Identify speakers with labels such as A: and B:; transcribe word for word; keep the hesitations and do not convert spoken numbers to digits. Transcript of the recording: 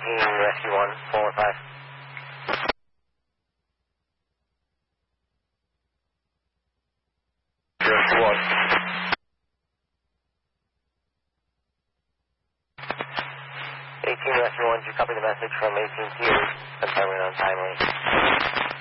A: eighteen, Rescue one, four one five. Rescue one. eighteen, Rescue one, did you copy the message from eighteen Q? Confirming on timely.